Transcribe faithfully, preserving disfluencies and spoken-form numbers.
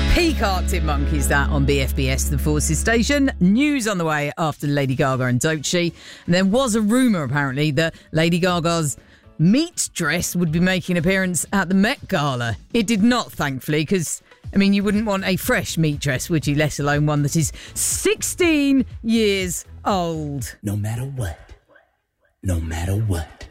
Peak Arctic Monkeys, that on B F B S, the Forces station. News on the way after Lady Gaga and Doechii. And there was a rumour, apparently, that Lady Gaga's meat dress would be making an appearance at the Met Gala. It did not, thankfully, because, I mean, you wouldn't want a fresh meat dress, would you? Let alone one that is sixteen years old. No matter what, no matter what.